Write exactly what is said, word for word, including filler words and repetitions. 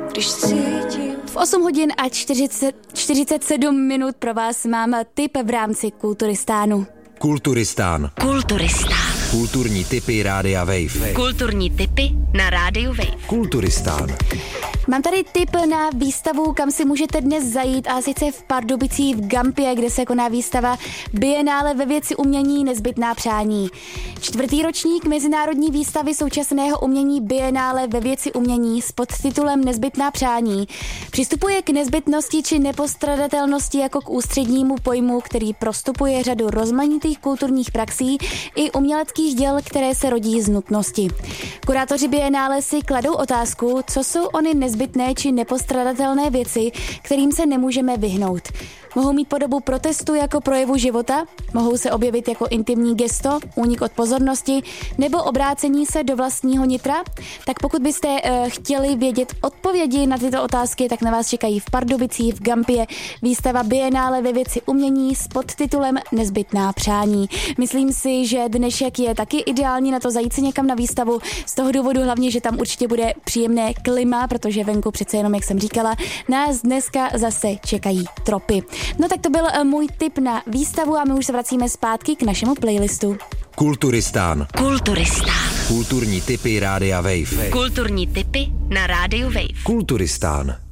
když cítím. V osm hodin a čtyřicet, čtyřicet sedm minut pro vás mám tip v rámci Kulturistánu. Kulturistán. Kulturistán. Kulturní tipy Rádia Wave. Kulturní tipy na Rádiu Wave. Kulturistán. Mám tady tip na výstavu, kam si můžete dnes zajít, a sice v Pardubicích v Gampě, kde se koná výstava Bienále ve věci umění nezbytná přání. Čtvrtý ročník mezinárodní výstavy současného umění Bienále ve věci umění s podtitulem Nezbytná přání přistupuje k nezbytnosti či nepostradatelnosti jako k ústřednímu pojmu, který prostupuje řadu rozmanitých kulturních praxí i uměleckých děl, které se rodí z nutnosti. Kurátoři Bienále si kladou otázku, co jsou ony nezbytné či nepostradatelné věci, kterým se nemůžeme vyhnout. Mohou mít podobu protestu jako projevu života, mohou se objevit jako intimní gesto, únik od pozornosti nebo obrácení se do vlastního nitra. Tak pokud byste uh, chtěli vědět odpovědi na tyto otázky, tak na vás čekají v Pardubicích v Gampě výstava Bienále ve věci umění s podtitulem Nezbytná přání. Myslím si, že dnešek je taky ideální na to zajít si někam na výstavu, z toho důvodu hlavně, že tam určitě bude příjemné klima, protože venku přece jenom, jak jsem říkala, nás dneska zase čekají tropy. No tak to byl můj tip na výstavu a my už se vracíme zpátky k našemu playlistu. Kulturistán. Kulturistán. Kulturní tipy Rádia Wave. Kulturní tipy na Rádiu Wave. Kulturistán.